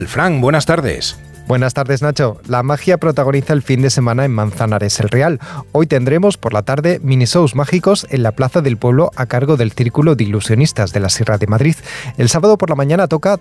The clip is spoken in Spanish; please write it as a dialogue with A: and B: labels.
A: Fran, buenas tardes.
B: Buenas tardes, Nacho. La magia protagoniza el fin de semana en Manzanares el Real. Hoy tendremos por la tarde mini-shows mágicos en la Plaza del Pueblo a cargo del Círculo de Ilusionistas de la Sierra de Madrid. El sábado por la mañana toca